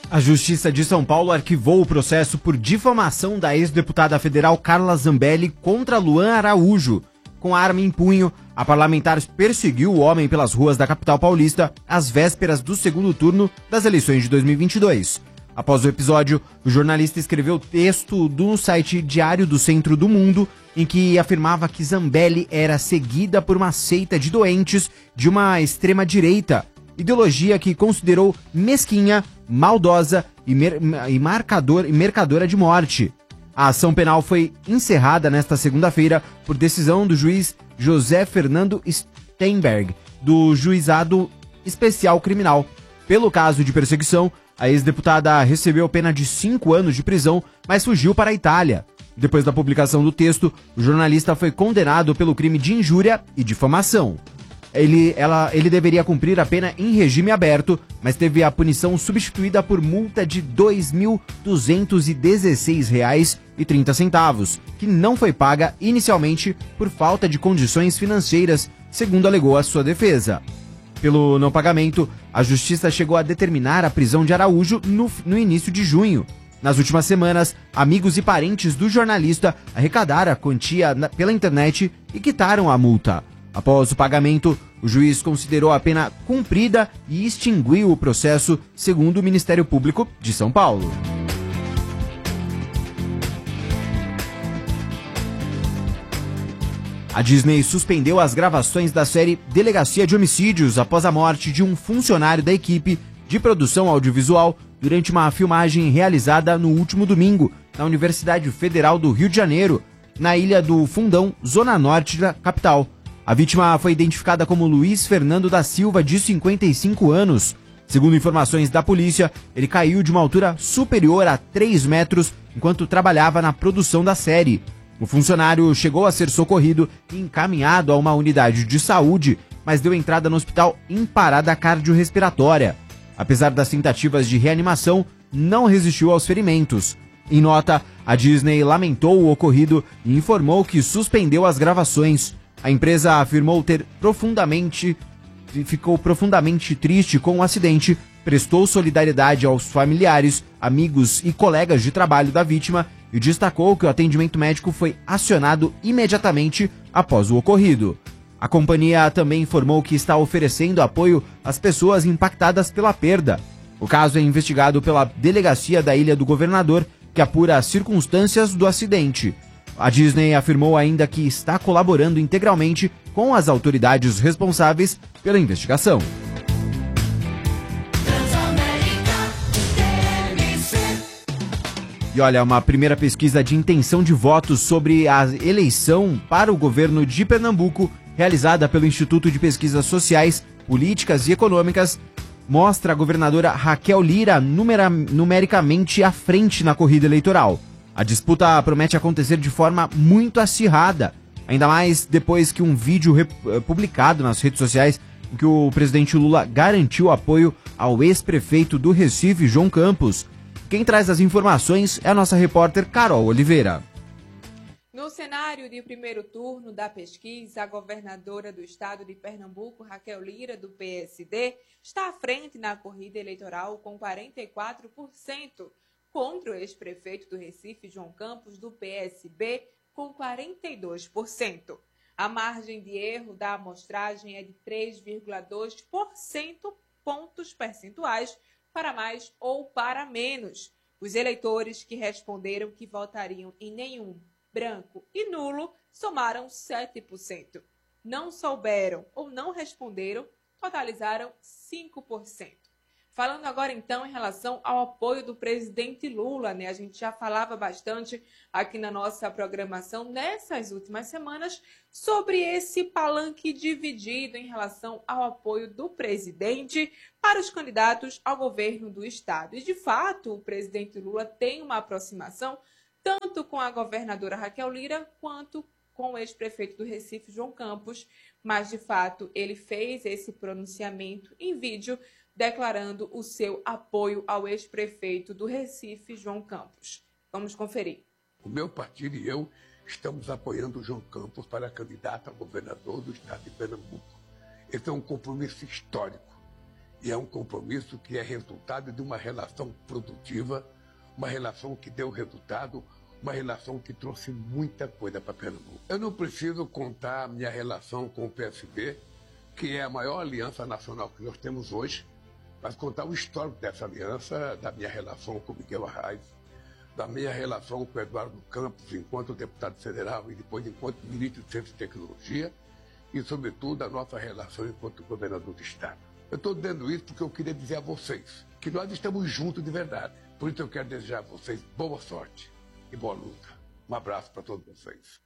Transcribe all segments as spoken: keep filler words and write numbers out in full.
A Justiça de São Paulo arquivou o processo por difamação da ex-deputada federal Carla Zambelli contra Luan Araújo. Com a arma em punho, a parlamentar perseguiu o homem pelas ruas da capital paulista às vésperas do segundo turno das eleições de dois mil e vinte e dois. Após o episódio, o jornalista escreveu texto no site Diário do Centro do Mundo, em que afirmava que Zambelli era seguida por uma seita de doentes de uma extrema-direita, ideologia que considerou mesquinha, maldosa e, mer e, marcador e mercadora de morte. A ação penal foi encerrada nesta segunda-feira por decisão do juiz José Fernando Steinberg, do Juizado Especial Criminal. Pelo caso de perseguição, a ex-deputada recebeu pena de cinco anos de prisão, mas fugiu para a Itália. Depois da publicação do texto, o jornalista foi condenado pelo crime de injúria e difamação. Ele, ela, ele deveria cumprir a pena em regime aberto, mas teve a punição substituída por multa de dois mil duzentos e dezesseis reais e trinta centavos, que não foi paga inicialmente por falta de condições financeiras, segundo alegou a sua defesa. Pelo não pagamento, a Justiça chegou a determinar a prisão de Araújo no, no início de junho. Nas últimas semanas, amigos e parentes do jornalista arrecadaram a quantia na, pela internet e quitaram a multa. Após o pagamento, o juiz considerou a pena cumprida e extinguiu o processo, segundo o Ministério Público de São Paulo. A Disney suspendeu as gravações da série Delegacia de Homicídios após a morte de um funcionário da equipe de produção audiovisual durante uma filmagem realizada no último domingo na Universidade Federal do Rio de Janeiro, na Ilha do Fundão, zona norte da capital. A vítima foi identificada como Luiz Fernando da Silva, de cinquenta e cinco anos. Segundo informações da polícia, ele caiu de uma altura superior a três metros enquanto trabalhava na produção da série. O funcionário chegou a ser socorrido e encaminhado a uma unidade de saúde, mas deu entrada no hospital em parada cardiorrespiratória. Apesar das tentativas de reanimação, não resistiu aos ferimentos. Em nota, a Disney lamentou o ocorrido e informou que suspendeu as gravações. A empresa afirmou ter profundamente, ficou profundamente triste com o acidente, prestou solidariedade aos familiares, amigos e colegas de trabalho da vítima e destacou que o atendimento médico foi acionado imediatamente após o ocorrido. A companhia também informou que está oferecendo apoio às pessoas impactadas pela perda. O caso é investigado pela Delegacia da Ilha do Governador, que apura as circunstâncias do acidente. A Disney afirmou ainda que está colaborando integralmente com as autoridades responsáveis pela investigação. E olha, uma primeira pesquisa de intenção de votos sobre a eleição para o governo de Pernambuco, realizada pelo Instituto de Pesquisas Sociais, Políticas e Econômicas, mostra a governadora Raquel Lira numera, numericamente à frente na corrida eleitoral. A disputa promete acontecer de forma muito acirrada, ainda mais depois que um vídeo publicado nas redes sociais em que o presidente Lula garantiu apoio ao ex-prefeito do Recife, João Campos. Quem traz as informações é a nossa repórter Carol Oliveira. No cenário de primeiro turno da pesquisa, a governadora do estado de Pernambuco, Raquel Lira, do P S D, está à frente na corrida eleitoral com quarenta e quatro por cento, contra o ex-prefeito do Recife, João Campos, do P S B, com quarenta e dois por cento. A margem de erro da amostragem é de três vírgula dois por cento pontos percentuais para mais ou para menos. Os eleitores que responderam que votariam em nenhum, branco e nulo somaram sete por cento. Não souberam ou não responderam totalizaram cinco por cento. Falando agora, então, em relação ao apoio do presidente Lula, né? A gente já falava bastante aqui na nossa programação nessas últimas semanas sobre esse palanque dividido em relação ao apoio do presidente para os candidatos ao governo do estado. E, de fato, o presidente Lula tem uma aproximação tanto com a governadora Raquel Lira quanto com o ex-prefeito do Recife, João Campos, mas, de fato, ele fez esse pronunciamento em vídeo declarando o seu apoio ao ex-prefeito do Recife, João Campos. Vamos conferir. O meu partido e eu estamos apoiando o João Campos para candidato a governador do estado de Pernambuco. Esse é um compromisso histórico E é um compromisso que é resultado de uma relação produtiva, uma relação que deu resultado, uma relação que trouxe muita coisa para Pernambuco. Eu não preciso contar a minha relação com o P S B, que é a maior aliança nacional que nós temos hoje, mas contar o histórico dessa aliança, da minha relação com o Miguel Arraes, da minha relação com o Eduardo Campos, enquanto deputado federal e depois enquanto ministro de Ciência e Tecnologia, e, sobretudo, a nossa relação enquanto governador do Estado. Eu estou dizendo isso porque eu queria dizer a vocês que nós estamos juntos de verdade. Por isso eu quero desejar a vocês boa sorte e boa luta. Um abraço para todos vocês.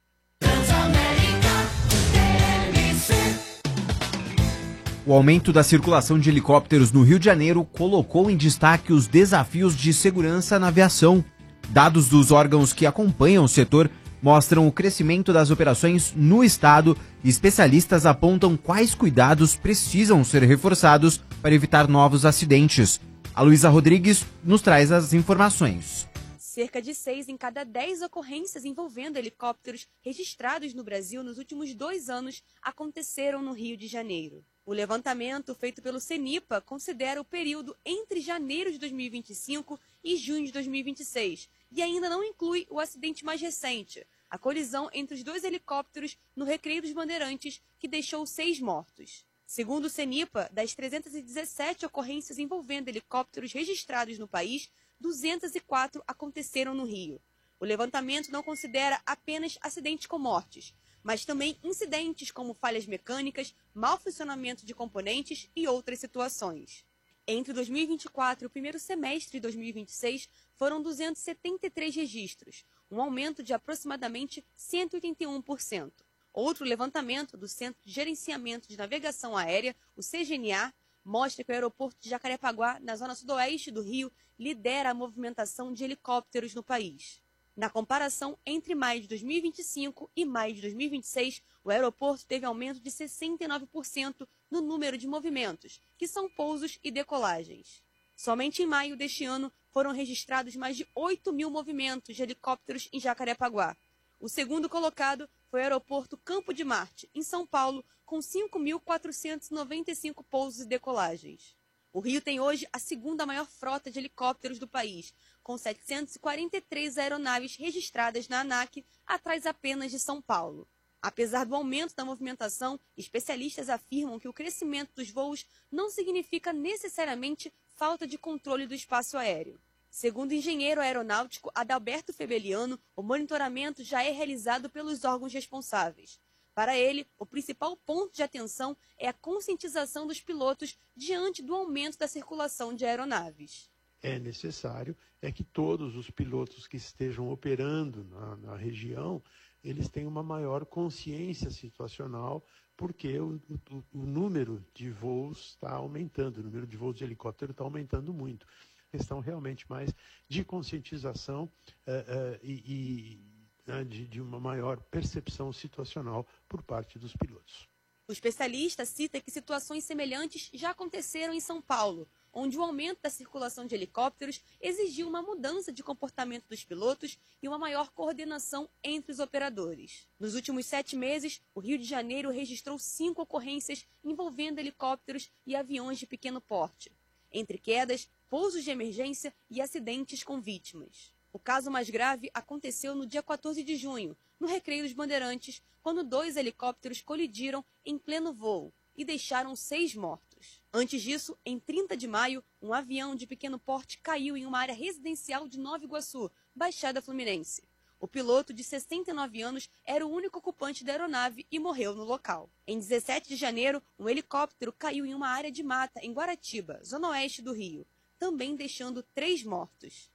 O aumento da circulação de helicópteros no Rio de Janeiro colocou em destaque os desafios de segurança na aviação. Dados dos órgãos que acompanham o setor mostram o crescimento das operações no estado e especialistas apontam quais cuidados precisam ser reforçados para evitar novos acidentes. A Luísa Rodrigues nos traz as informações. Cerca de seis em cada dez ocorrências envolvendo helicópteros registrados no Brasil nos últimos dois anos aconteceram no Rio de Janeiro. O levantamento feito pelo CENIPA considera o período entre janeiro de dois mil e vinte e cinco e junho de dois mil e vinte e seis e ainda não inclui o acidente mais recente, a colisão entre os dois helicópteros no Recreio dos Bandeirantes, que deixou seis mortos. Segundo o CENIPA, das trezentas e dezessete ocorrências envolvendo helicópteros registrados no país, duzentas e quatro aconteceram no Rio. O levantamento não considera apenas acidentes com mortes, mas também incidentes como falhas mecânicas, mau funcionamento de componentes e outras situações. Entre dois mil e vinte e quatro e o primeiro semestre de dois mil e vinte e seis, foram duzentos e setenta e três registros, um aumento de aproximadamente cento e oitenta e um por cento. Outro levantamento do Centro de Gerenciamento de Navegação Aérea, o C G N A, mostra que o aeroporto de Jacarepaguá, na zona sudoeste do Rio, lidera a movimentação de helicópteros no país. Na comparação entre maio de dois mil e vinte e cinco e maio de dois mil e vinte e seis, o aeroporto teve aumento de sessenta e nove por cento no número de movimentos, que são pousos e decolagens. Somente em maio deste ano foram registrados mais de oito mil movimentos de helicópteros em Jacarepaguá. O segundo colocado foi o aeroporto Campo de Marte, em São Paulo, com cinco mil quatrocentos e noventa e cinco pousos e decolagens. O Rio tem hoje a segunda maior frota de helicópteros do país, com setecentas e quarenta e três aeronaves registradas na ANAC, atrás apenas de São Paulo. Apesar do aumento da movimentação, especialistas afirmam que o crescimento dos voos não significa necessariamente falta de controle do espaço aéreo. Segundo o engenheiro aeronáutico Adalberto Febeliano, o monitoramento já é realizado pelos órgãos responsáveis. Para ele, o principal ponto de atenção é a conscientização dos pilotos diante do aumento da circulação de aeronaves. É necessário é que todos os pilotos que estejam operando na, na região, eles tenham uma maior consciência situacional, porque o, o, o número de voos está aumentando, o número de voos de helicóptero está aumentando muito. Questão realmente mais de conscientização uh, uh, e, e uh, de, de uma maior percepção situacional por parte dos pilotos. O especialista cita que situações semelhantes já aconteceram em São Paulo, onde o aumento da circulação de helicópteros exigiu uma mudança de comportamento dos pilotos e uma maior coordenação entre os operadores. Nos últimos sete meses, o Rio de Janeiro registrou cinco ocorrências envolvendo helicópteros e aviões de pequeno porte, entre quedas, pousos de emergência e acidentes com vítimas. O caso mais grave aconteceu no dia quatorze de junho, no Recreio dos Bandeirantes, quando dois helicópteros colidiram em pleno voo e deixaram seis mortos. Antes disso, em trinta de maio, um avião de pequeno porte caiu em uma área residencial de Nova Iguaçu, Baixada Fluminense. O piloto, de sessenta e nove anos, era o único ocupante da aeronave e morreu no local. Em dezessete de janeiro, um helicóptero caiu em uma área de mata em Guaratiba, zona oeste do Rio, também deixando três mortos.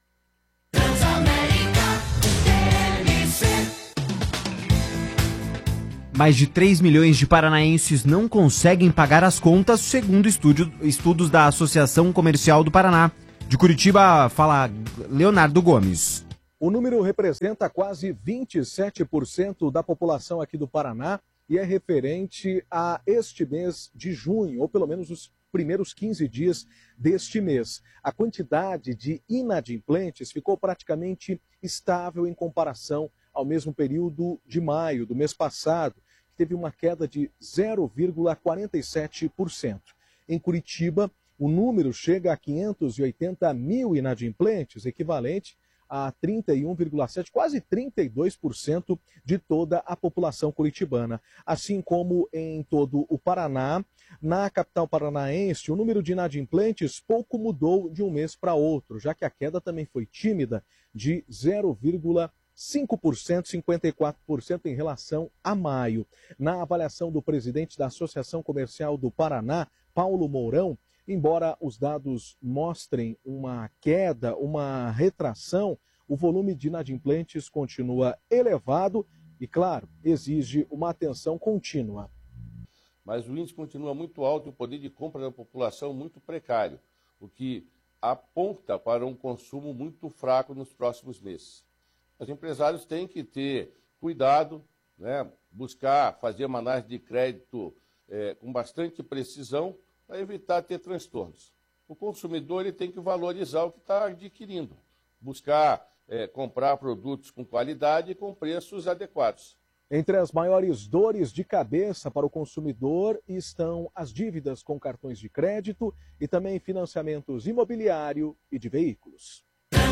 Mais de três milhões de paranaenses não conseguem pagar as contas, segundo estudo, estudos da Associação Comercial do Paraná. De Curitiba, fala Leonardo Gomes. O número representa quase vinte e sete por cento da população aqui do Paraná e é referente a este mês de junho, ou pelo menos os primeiros quinze dias deste mês. A quantidade de inadimplentes ficou praticamente estável em comparação ao mesmo período de maio do mês passado, que teve uma queda de zero vírgula quarenta e sete por cento. Em Curitiba, o número chega a quinhentos e oitenta mil inadimplentes, equivalente a trinta e um vírgula sete por cento, quase trinta e dois por cento de toda a população curitibana. Assim como em todo o Paraná, na capital paranaense, o número de inadimplentes pouco mudou de um mês para outro, já que a queda também foi tímida, de zero vírgula cinco por cento, cinquenta e quatro por cento em relação a maio. Na avaliação do presidente da Associação Comercial do Paraná, Paulo Mourão, embora os dados mostrem uma queda, uma retração, o volume de inadimplentes continua elevado e, claro, exige uma atenção contínua. Mas o índice continua muito alto e o poder de compra da população muito precário, o que aponta para um consumo muito fraco nos próximos meses. Os empresários têm que ter cuidado, né, buscar fazer uma análise de crédito é, com bastante precisão para evitar ter transtornos. O consumidor ele tem que valorizar o que está adquirindo, buscar é, comprar produtos com qualidade e com preços adequados. Entre as maiores dores de cabeça para o consumidor estão as dívidas com cartões de crédito e também financiamentos imobiliário e de veículos.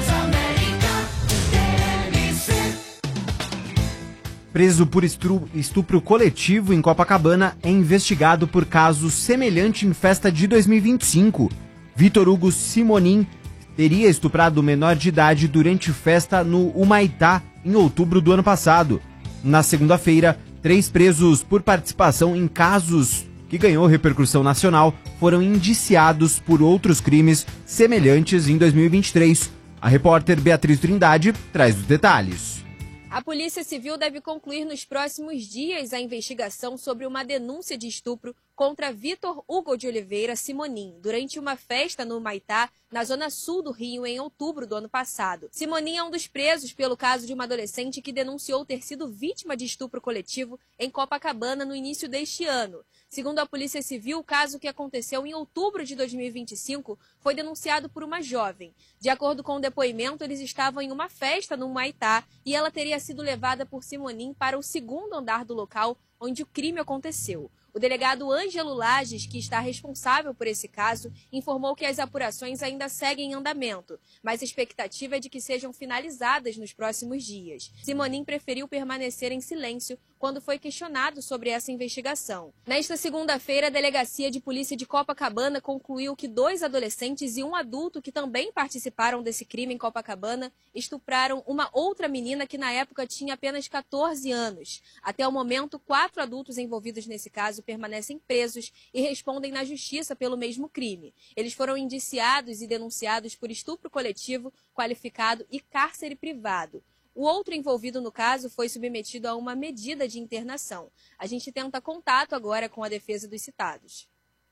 Preso por estupro coletivo em Copacabana é investigado por caso semelhante em festa de dois mil e vinte e cinco. Vitor Hugo Simonin teria estuprado menor de idade durante festa no Humaitá em outubro do ano passado. Na segunda-feira, três presos por participação em casos que ganhou repercussão nacional foram indiciados por outros crimes semelhantes em dois mil e vinte e três. A repórter Beatriz Trindade traz os detalhes. A Polícia Civil deve concluir nos próximos dias a investigação sobre uma denúncia de estupro contra Vitor Hugo de Oliveira Simonin, durante uma festa no Humaitá, na zona sul do Rio, em outubro do ano passado. Simonin é um dos presos pelo caso de uma adolescente que denunciou ter sido vítima de estupro coletivo em Copacabana no início deste ano. Segundo a Polícia Civil, o caso que aconteceu em outubro de dois mil e vinte e cinco foi denunciado por uma jovem. De acordo com o depoimento, eles estavam em uma festa no Humaitá e ela teria sido levada por Simonin para o segundo andar do local onde o crime aconteceu. O delegado Ângelo Lages, que está responsável por esse caso, informou que as apurações ainda seguem em andamento, mas a expectativa é de que sejam finalizadas nos próximos dias. Simonin preferiu permanecer em silêncio quando foi questionado sobre essa investigação. Nesta segunda-feira, a Delegacia de Polícia de Copacabana concluiu que dois adolescentes e um adulto que também participaram desse crime em Copacabana estupraram uma outra menina que na época tinha apenas quatorze anos. Até o momento, quatro adultos envolvidos nesse caso permanecem presos e respondem na justiça pelo mesmo crime. Eles foram indiciados e denunciados por estupro coletivo, qualificado e cárcere privado. O outro envolvido no caso foi submetido a uma medida de internação. A gente tenta contato agora com a defesa dos citados.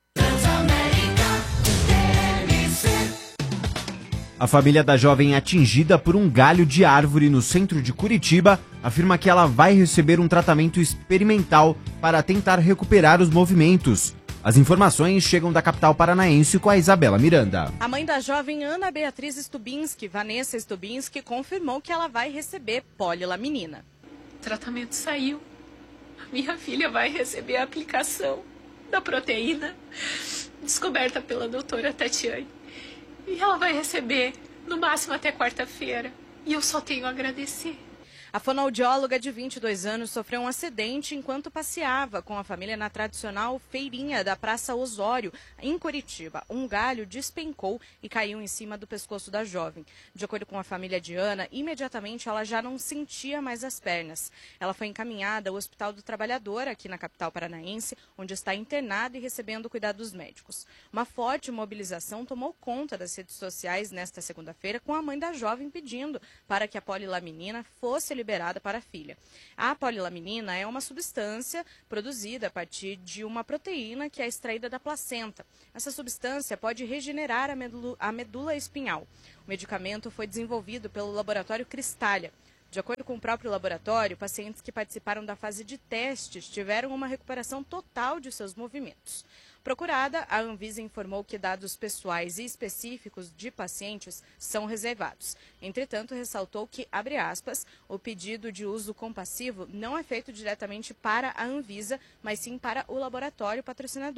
A família da jovem atingida por um galho de árvore no centro de Curitiba afirma que ela vai receber um tratamento experimental para tentar recuperar os movimentos. As informações chegam da capital paranaense com a Isabela Miranda. A mãe da jovem Ana Beatriz Stubinski, Vanessa Stubinski, confirmou que ela vai receber polilaminina. O tratamento saiu. A minha filha vai receber a aplicação da proteína descoberta pela doutora Tatiane. E ela vai receber no máximo até quarta-feira. E eu só tenho a agradecer. A fonoaudióloga de vinte e dois anos sofreu um acidente enquanto passeava com a família na tradicional feirinha da Praça Osório, em Curitiba. Um galho despencou e caiu em cima do pescoço da jovem. De acordo com a família de Ana, imediatamente ela já não sentia mais as pernas. Ela foi encaminhada ao Hospital do Trabalhador, aqui na capital paranaense, onde está internada e recebendo cuidados médicos. Uma forte mobilização tomou conta das redes sociais nesta segunda-feira, com a mãe da jovem pedindo para que a polilaminina fosse liberada liberada para a filha. A polilaminina é uma substância produzida a partir de uma proteína que é extraída da placenta. Essa substância pode regenerar a medula, a medula espinhal. O medicamento foi desenvolvido pelo laboratório Cristália. De acordo com o próprio laboratório, pacientes que participaram da fase de testes tiveram uma recuperação total de seus movimentos. Procurada, a Anvisa informou que dados pessoais e específicos de pacientes são reservados. Entretanto, ressaltou que, abre aspas, o pedido de uso compassivo não é feito diretamente para a Anvisa, mas sim para o laboratório patrocinador,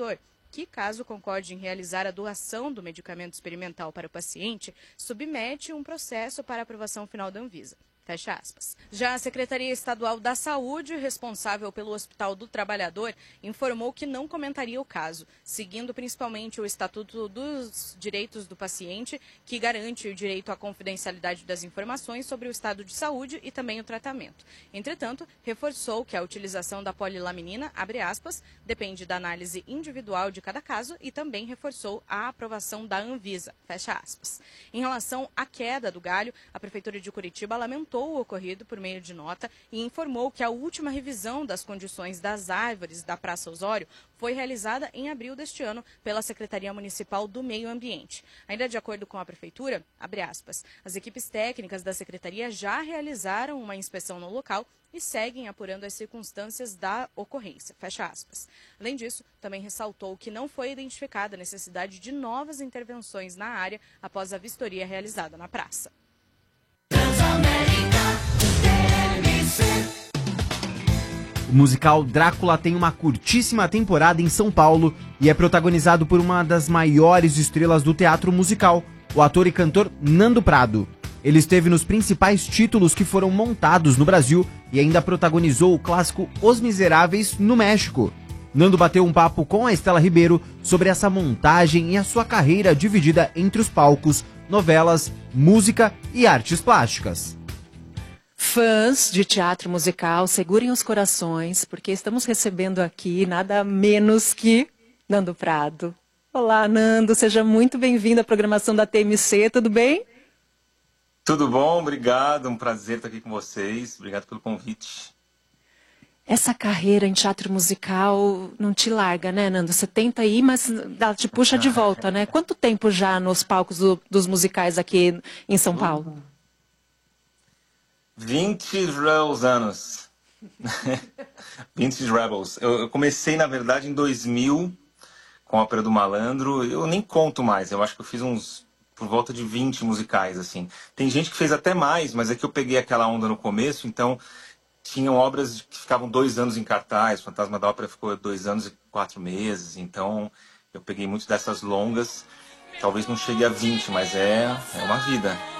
que, caso concorde em realizar a doação do medicamento experimental para o paciente, submete um processo para aprovação final da Anvisa. Fecha aspas. Já a Secretaria Estadual da Saúde, responsável pelo Hospital do Trabalhador, informou que não comentaria o caso, seguindo principalmente o Estatuto dos Direitos do Paciente, que garante o direito à confidencialidade das informações sobre o estado de saúde e também o tratamento. Entretanto, reforçou que a utilização da polilaminina, abre aspas, depende da análise individual de cada caso e também reforçou a aprovação da Anvisa, fecha aspas. Em relação à queda do galho, a Prefeitura de Curitiba lamentou o ocorrido por meio de nota e informou que a última revisão das condições das árvores da Praça Osório foi realizada em abril deste ano pela Secretaria Municipal do Meio Ambiente. Ainda de acordo com a Prefeitura, abre aspas, as equipes técnicas da Secretaria já realizaram uma inspeção no local e seguem apurando as circunstâncias da ocorrência, fecha aspas. Além disso, também ressaltou que não foi identificada a necessidade de novas intervenções na área após a vistoria realizada na praça. O musical Drácula tem uma curtíssima temporada em São Paulo e é protagonizado por uma das maiores estrelas do teatro musical, o ator e cantor Nando Prado. Ele esteve nos principais títulos que foram montados no Brasil e ainda protagonizou o clássico Os Miseráveis no México. Nando bateu um papo com a Estela Ribeiro sobre essa montagem e a sua carreira dividida entre os palcos, novelas, música e artes plásticas. Fãs de teatro musical, segurem os corações, porque estamos recebendo aqui nada menos que Nando Prado. Olá, Nando, seja muito bem-vindo à programação da T M C, tudo bem? Tudo bom, obrigado, um prazer estar aqui com vocês, obrigado pelo convite. Essa carreira em teatro musical não te larga, né, Nando? Você tenta ir, mas ela te puxa de volta, né? Quanto tempo já nos palcos do, dos musicais aqui em São Paulo? vinte Rebels anos. vinte Rebels. Eu, eu comecei, na verdade, em dois mil, com a Ópera do Malandro. Eu nem conto mais, eu acho que eu fiz uns, por volta de vinte musicais, assim. Tem gente que fez até mais, mas é que eu peguei aquela onda no começo, então tinham obras que ficavam dois anos em cartaz. O Fantasma da Ópera ficou dois anos e quatro meses, então eu peguei muito dessas longas. Talvez não chegue a vinte, mas é, é uma vida.